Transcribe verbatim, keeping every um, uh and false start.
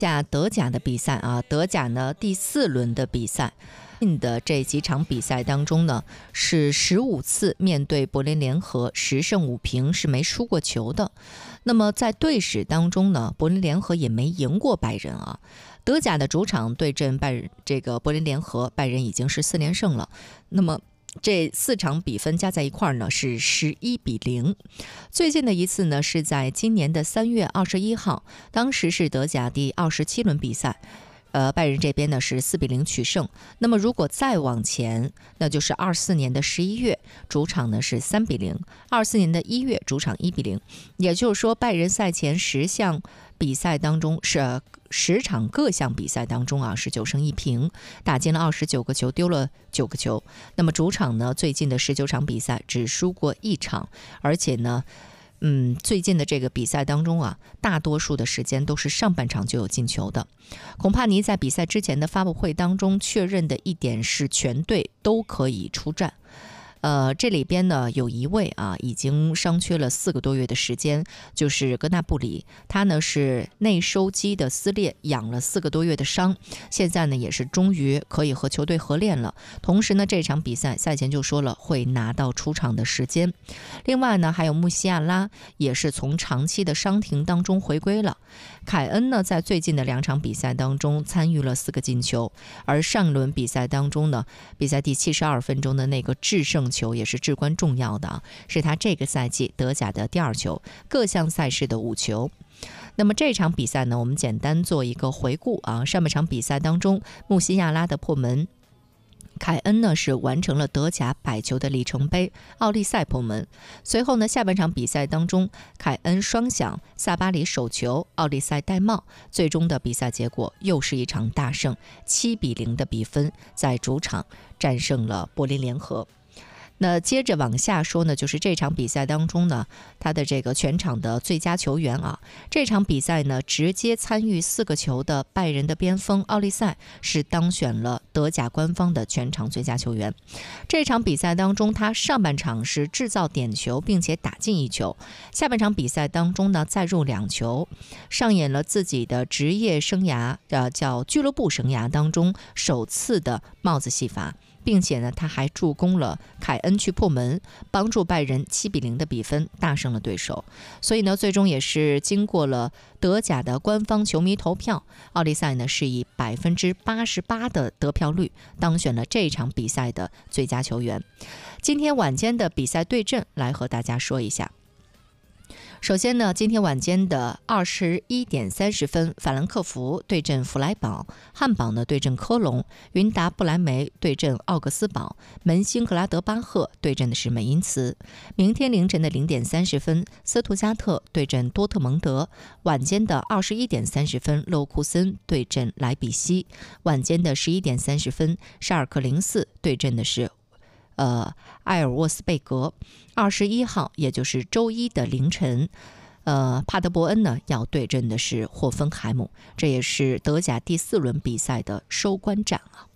下德甲的比赛啊，德甲呢第四轮的比赛，的这几场比赛当中呢，是十五次面对柏林联合，十胜五平，是没输过球的。那么在队史当中呢，柏林联合也没赢过拜仁啊。德甲的主场对阵拜仁，这个柏林联合，拜仁已经是四连胜了。那么这四场比分加在一块儿呢是十一比零。最近的一次呢是在今年的三月二十一号，当时是德甲第二十七轮比赛。呃，拜仁这边呢是四比零取胜。那么如果再往前，那就是二四年的十一月，主场呢是三比零；二四年的一月，主场一比零。也就是说，拜仁赛前十项比赛当中是十场各项比赛当中啊是九胜一平，打进了二十九个球，丢了九个球。那么主场呢，最近的十九场比赛只输过一场，而且呢。嗯，最近的这个比赛当中啊，大多数的时间都是上半场就有进球的。孔帕尼在比赛之前的发布会当中确认的一点是，全队都可以出战。呃，这里边呢有一位啊，已经伤缺了四个多月的时间，就是格纳布里，他呢是内收肌的撕裂，养了四个多月的伤，现在呢也是终于可以和球队合练了。同时呢，这场比赛赛前就说了会拿到出场的时间。另外呢，还有穆西亚拉也是从长期的伤停当中回归了。凯恩呢，在最近的两场比赛当中参与了四个进球，而上一轮比赛当中呢，比赛第七十二分钟的那个制胜球也是至关重要的啊，是他这个赛季德甲的第二球，各项赛事的五球。那么这场比赛呢，我们简单做一个回顾啊。上半场比赛当中，穆西亚拉的破门，凯恩呢是完成了德甲百球的里程碑，奥利赛破门。随后呢，下半场比赛当中，凯恩双响，萨巴里手球，奥利赛戴帽。最终的比赛结果又是一场大胜，七比零的比分，在主场战胜了柏林联合。那接着往下说呢，就是这场比赛当中呢，他的这个全场的最佳球员啊，这场比赛呢，直接参与四个球的拜仁的边锋奥利赛是当选了德甲官方的全场最佳球员。这场比赛当中，他上半场是制造点球，并且打进一球；下半场比赛当中呢，再入两球，上演了自己的职业生涯，呃，叫俱乐部生涯当中首次的帽子戏法。并且呢，他还助攻了凯恩去破门，帮助拜仁七比零的比分大胜了对手。所以呢，最终也是经过了德甲的官方球迷投票，奥利赛呢是以百分之八十八的得票率当选了这场比赛的最佳球员。今天晚间的比赛对阵来和大家说一下。首先呢，今天晚间的二十一点三十分，法兰克福对阵弗莱堡，汉堡呢对阵科隆，云达不莱梅对阵奥格斯堡，门兴格拉德巴赫对阵的是美因茨。明天凌晨的零点三十分，斯图加特对阵多特蒙德。晚间的二十一点三十分，勒沃库森对阵莱比锡。晚间的十一点三十分，沙尔克零四对阵的是呃，埃尔沃斯贝格。二十一号，也就是周一的凌晨，呃，帕德伯恩呢要对阵的是霍芬海姆，这也是德甲第四轮比赛的收官战啊。